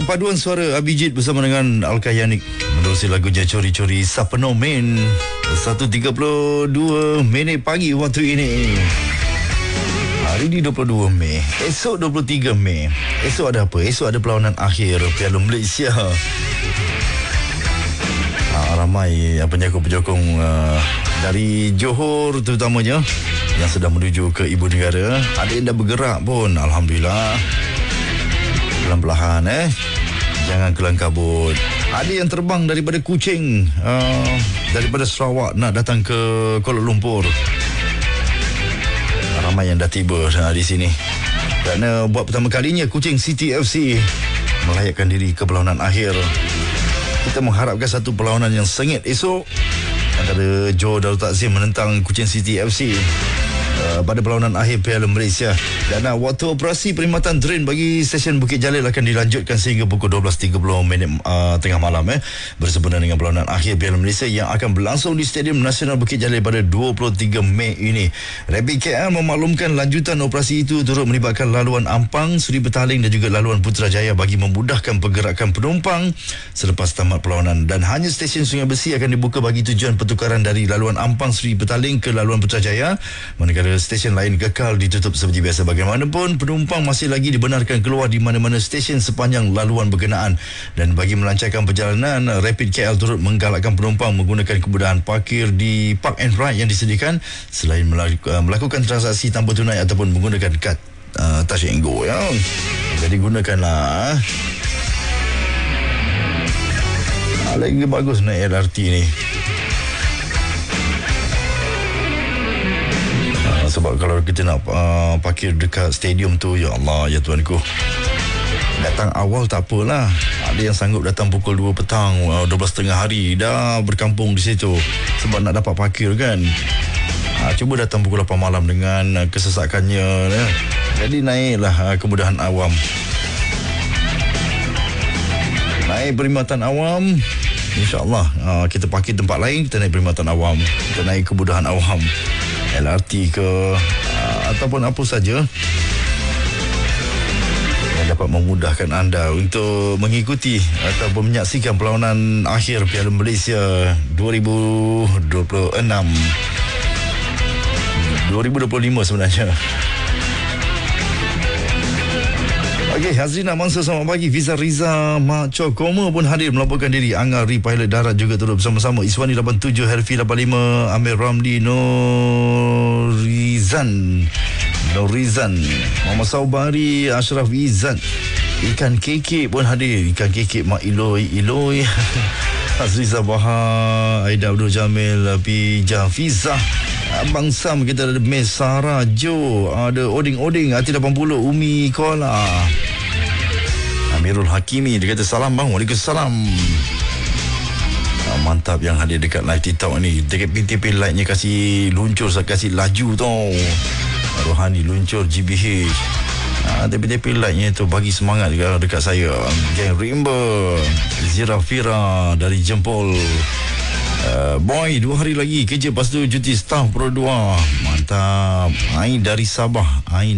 Paduan suara Abijit bersama dengan Alkayanik menerusi lagunya Cori-Cori Sapenomen. 1.32 minit pagi waktu ini. Hari ini 22 Mei. Esok 23 Mei. Esok ada apa? Esok ada perlawanan akhir Piala Malaysia. Ramai penyokong-penyokong dari Johor terutamanya yang sedang menuju ke ibu negara. Ada yang dah bergerak pun, alhamdulillah. Perlahan-lahan jangan kelang kabut. Ada yang terbang daripada Kuching, daripada Sarawak nak datang ke Kuala Lumpur. Ramai yang dah tiba di sini. Kerana buat pertama kalinya Kuching City FC melayakkan diri ke perlawanan akhir. Kita mengharapkan satu perlawanan yang sengit esok antara Johor Darul Takzim menentang Kuching City FC pada perlawanan akhir Piala Malaysia. Dan waktu operasi perkhidmatan drain bagi stesen Bukit Jalil akan dilanjutkan sehingga pukul 12.30 minit tengah malam bersempena dengan perlawanan akhir Piala Malaysia yang akan berlangsung di Stadium Nasional Bukit Jalil pada 23 Mei ini. Rapid KL memaklumkan lanjutan operasi itu turut melibatkan laluan Ampang, Seri Petaling dan juga laluan Putrajaya bagi memudahkan pergerakan penumpang selepas tamat perlawanan. Dan hanya stesen Sungai Besi akan dibuka bagi tujuan pertukaran dari laluan Ampang, Seri Petaling ke laluan Putrajaya, manakala stesen lain kekal ditutup seperti biasa. Bagaimanapun, penumpang masih lagi dibenarkan keluar di mana-mana stesen sepanjang laluan berkenaan. Dan bagi melancarkan perjalanan, Rapid KL turut menggalakkan penumpang menggunakan kemudahan parkir di Park and Ride yang disediakan selain melakukan transaksi tanpa tunai ataupun menggunakan kad Touch and Go. Jadi gunakanlah. Lagi bagus naik LRT ni. Sebab kalau kita nak parkir dekat stadium tu, ya Allah, ya Tuanku, datang awal tak apalah. Ada yang sanggup datang pukul 2 petang, 12.30 hari dah berkampung di situ sebab nak dapat parkir kan. Cuba datang pukul 8 malam dengan kesesakannya. Jadi naiklah kemudahan awam. Naik perkhidmatan awam, InsyaAllah kita parkir tempat lain, kita naik perkhidmatan awam, kita naik kemudahan awam, LRT ke ataupun apa saja yang dapat memudahkan anda untuk mengikuti ataupun menyaksikan perlawanan akhir Piala Malaysia 2025 sebenarnya. Okey, Hazrina Mansur, selamat pagi. Fiza Riza Mak Cokoma pun hadir melaporkan diri. Angga Ri pilot darat juga turut bersama-sama. Iswani 87, Herfi 85, Amir Ramli, Norizan, Muhammad Saubari, Ashraf Izzat, Ikan Kekek pun hadir. Ikan Kekek Mak Iloi Azriza Baha, Aida Abdul Jamil, Pija Fiza, Abang Sam, kita ada Mesara Jo, ada Oding Hati 80, Umi Kola, Amirul Hakimi, dia kata salam bang. Waalaikumsalam. Mantap yang hadir dekat live TikTok ni. Tepi lightnya kasih luncur, kasih laju tau. Rohani luncur GBH. Tepi lightnya tu bagi semangat juga dekat saya. Gang Rimba, Zirafira dari Jempol. Boy, 2 hari lagi kerja, lepas tu cuti staff Pro 2. Mantap. Ain dari Sabah.